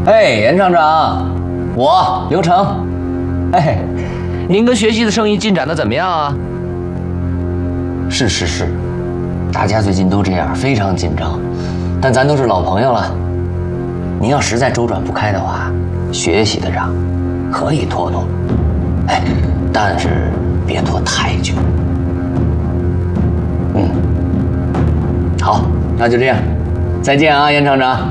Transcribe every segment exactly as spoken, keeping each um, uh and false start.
哎，严厂长，我刘成。哎， 您跟学习的生意进展的怎么样啊？ 是是是，大家最近都这样，非常紧张。但咱都是老朋友了，您要实在周转不开的话，学习的账可以拖拖。哎，但是别拖太久。嗯，好，那就这样，再见啊，严厂长。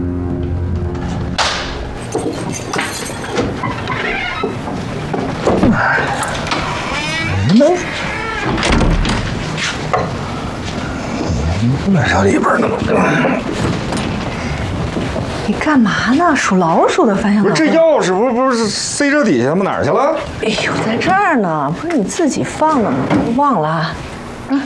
没，那小里边呢？ 你干嘛呢？属老鼠的方向不是这钥匙不是不是塞这底下吗？哪儿去了？ 哎呦，在这儿呢，不是你自己放的吗？忘了啊？嗯，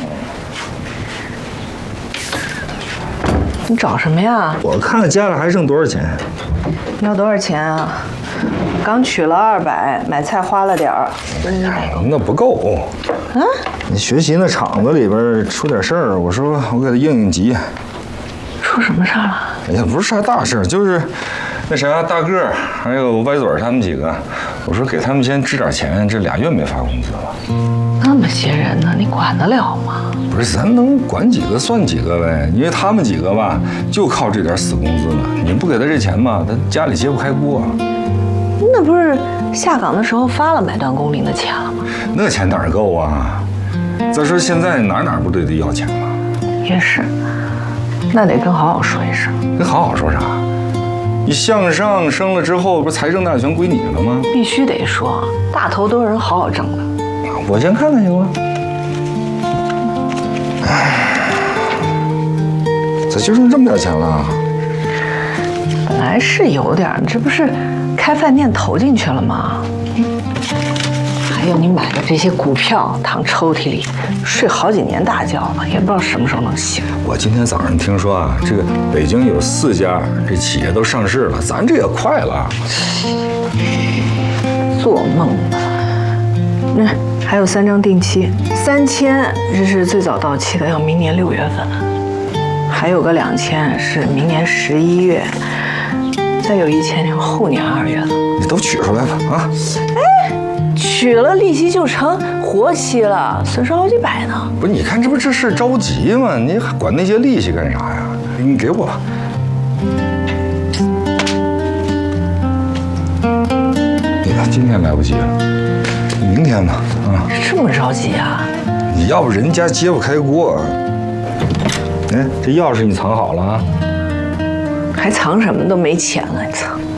你找什么呀？ 我看看家里还剩多少钱。 要多少钱啊？刚取了二百，买菜花了点儿，分一百。 那不够。 啊？ 你学习那厂子里边出点事儿，我说我给他应应急。 出什么事儿了？ 哎呀，不是啥大事，就是那啥大个儿还有歪嘴他们几个，我说给他们先支点钱，这俩月没发工资了。 那么些人呢，你管得了吗？ 不是，咱能管几个算几个呗，因为他们几个吧，就靠这点死工资呢。你不给他这钱吧，他家里揭不开锅。 那不是下岗的时候发了买断工龄的钱了吗？ 那钱哪儿够啊？再说现在哪哪不都得要钱吗？ 也是，那得跟好好说一声。 跟好好说啥？你向上升了之后，不是财政大权归你了吗？ 必须得说，大头都是人好好挣的。 我先看看行吗？咋就剩这么点钱了？ 本来是有点，这不是开饭店投进去了吗？还有你买的这些股票躺抽屉里，睡好几年大觉了，也不知道什么时候能醒。 我今天早上听说啊，这个北京有四家这企业都上市了，咱这也快了。 做梦吧！那、嗯、还有三张定期，三千这是最早到期的，要明年六月份。还有个两千是明年十一月，再有一千就是后年二月份。 你都取出来吧啊！ 哎，取了利息就成活期了，损失好几百呢。 不是，你看这不这事着急吗？你还管那些利息干啥呀？你给我吧。你看今天来不及了，明天吧啊！ 这么着急啊？ 你要不人家揭不开锅。哎，这钥匙你藏好了啊？ 还藏什么？都没钱了，藏。